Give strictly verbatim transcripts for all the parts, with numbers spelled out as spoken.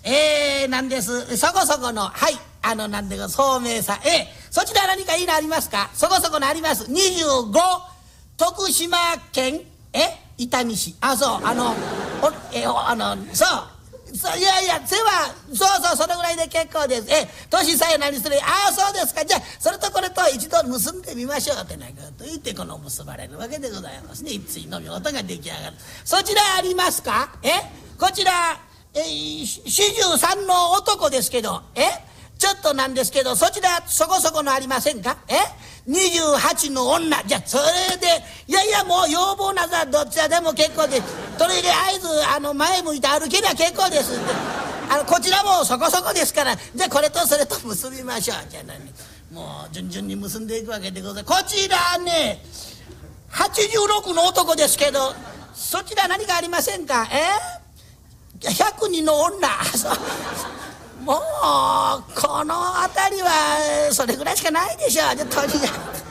えー、なんです。そこそこの、はい、あの、なんでか、聡明さ。えー、そちら何かいいのありますか？そこそこのあります。にじゅうご、徳島県、え伊丹市。あ、そう、あの、お、え、お、あの、そう。そう、いやいや、世話、そうそう、そのぐらいで結構です。え、年さえ何する。ああ、そうですか。じゃあ、それとこれと一度結んでみましょうってなんかと言って、この結ばれるわけでございますね。一対のみ音が出来上がる。そちらありますか？え、こちら、えー、四十三の男ですけど、え、ちょっとなんですけど、そちらそこそこのありませんか？え、にじゅうはちの女。じゃあそれで、いやいや、もう要望なさどっちらでも結構です。それで合図、あの前向いて歩けりゃ結構ですって。あのこちらもそこそこですから、じゃあこれとそれと結びましょう。じゃあ何、もう順々に結んでいくわけでございます。こちらね、はちじゅうろくの男ですけど、そちら何かありませんか？え、ひゃくにんの女。もうこの辺りはそれぐらいしかないでしょう。じゃとにかく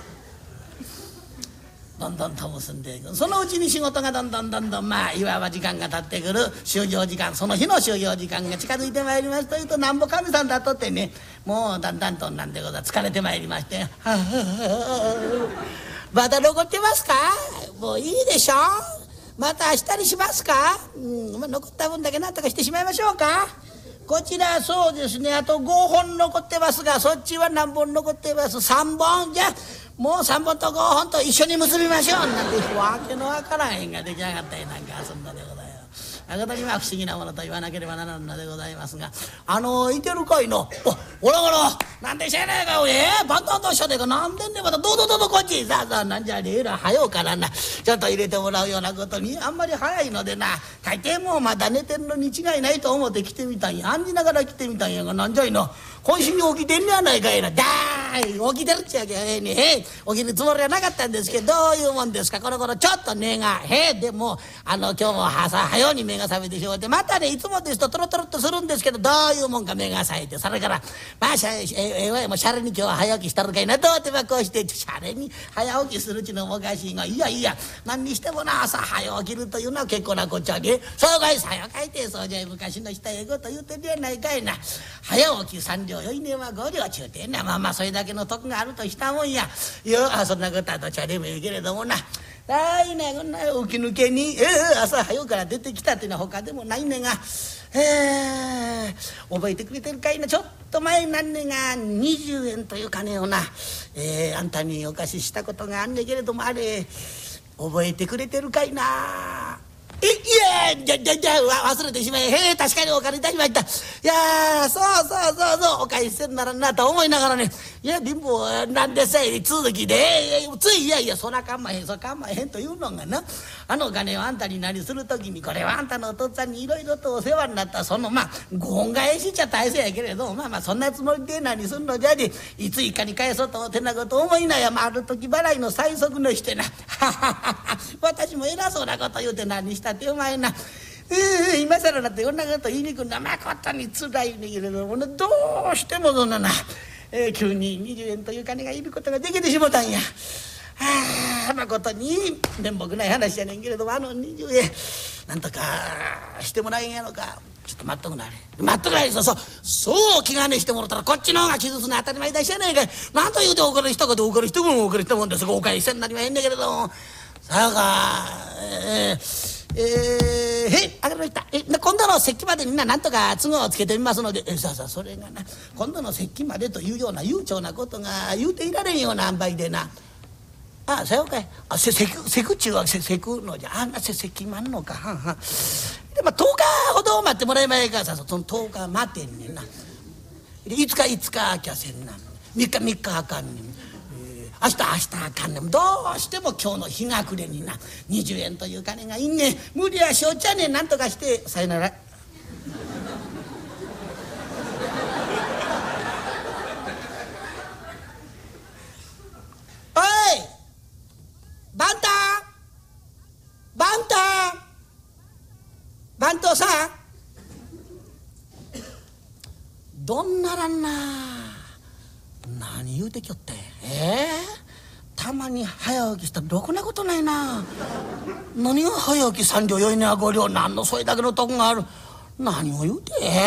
どんどんと結んでいく。そのうちに仕事がどんどんどんどん、まあいわば時間が経ってくる。就業時間、その日の就業時間が近づいてまいりますというと、なんぼ神さんだとってね、もうだんだんとなんでございます。疲れてまいりまして、はあはあ、まだ残ってますか？もういいでしょう。また明日にしますか？うん、まあ、残った分だけなんとかしてしまいましょうか。こちらそうですね、あとごほん残ってますが、そっちは何本残ってます？さんぼん。じゃあもうさんぼんとごほんと一緒に結びましょうなんてわけのわからへんが出来上がったりなんか遊んだでございます。誠には不思議なものと言わなければならんのでございますが、あのいてるかいの。お、おらおら、なんでしゃねえかおい。えー、バンタンとしゃねえか。なんでんねんまた。どうぞどうぞこっち。さあさあ、なんじゃねえら早うからな、ちょっと入れてもらうようなことにあんまり早いのでな、大抵もうまだ寝てんのに違いないと思って来てみたんや。案じながら来てみたんやが、なんじゃいの。今週に起きてんねやないかいな。だーい、起きてるっちゃけええねえ。起きるつもりはなかったんですけど、どういうもんですか。この頃ちょっと寝がへえ。でもあの今日も朝早うに目が覚めてしまって、またねいつもですとトロトロっとするんですけど、どういうもんか目が冴えて、それからまあしゃえええわいもうシャレに今日は早起きしたるかいなと思ってまあこうしてシャレに早起きするうちのもおかしいが、いやいや何にしてもな朝早起きるというのは結構なこっちゃで、そうかいさよかいて、そうじゃ昔の人ええこと言うてるやないかいな。早起き三両よいねは五両ちゅうてんな、まあまあそれだけの得があるとしたもんや。いやそんなことはどっちゃでもいいけれどもな、あいねこんな起き抜けに、えー、朝早うから出てきたっていうのは他でもないねが、えー、覚えてくれてるかいな。ちょっと前なんねがにじゅうえんという金をな、えー、あんたにお貸ししたことがあんねんけれども、あれ覚えてくれてるかいな。え、いや、じゃ、じゃ、じゃ、忘れてしまい。へえ、確かにお借りいたしました。いやそうそうそうそう、お返しせんならなと思いながらね、いや、貧乏なんでさえ続きで、つい、いやいや、そらかんまへん、そらかんまへんというのがな、あのお金をあんたに何するときに、これはあんたのお父っつぁんにいろいろとお世話になった、その、まあ、ご恩返しっちゃ大切やけれど、まあまあ、そんなつもりで何すんのじゃで、いついかに返そうと思ってなこと思いなや、まあ、ある時払いの最速のしてな、はははは、私も偉そうなこと言うて何したってお前な、えー、今更なってこんなこと言いにくんなまことにつらいねんけれどもね、どうしてもそんなな、えー、急ににじゅうえんという金がいることができてしもたんや。はあ、まことに面目ない話やねんけれども、あのにじゅうえんなんとかしてもらえんやろか。ちょっと待っとくなあれ。待っとくなあれ。そうそうそう気兼ねしてもらったらこっちの方が傷つな当たり前だしやないかい。なんと言うて怒る一言怒る一文怒る一文ですがお返しせんなりまへんねんけれども、さあかえーえー、へい、あげました。え、今度の節気までにな、なんとか都合をつけてみますので、え、さあさあ、それがな、今度の節気までというような悠長なことが言うていられんような塩梅でな、あ、さようかい、あ、せ、せく、せくちゅうはせ、せくのじゃ、あんなせ、せきまんのか、はんはん。で、まあ、とおかほど待ってもらえまいからさ、そのとおか待てんねんな。いつかいつかあきゃせんな。みっかみっかあかんねん。明日明日あかんねん。どうしても今日の日が暮れになにじゅうえんという金がいんねん。無理はしょっちゃねん。なんとかしてさよなら。おい番頭番頭番頭さん、どんならんな何言うてきよってえー、たまに早起きしたらろくなことないな。何が早起き三両よいねは五両、何のそれだけのとこがある。何を言うて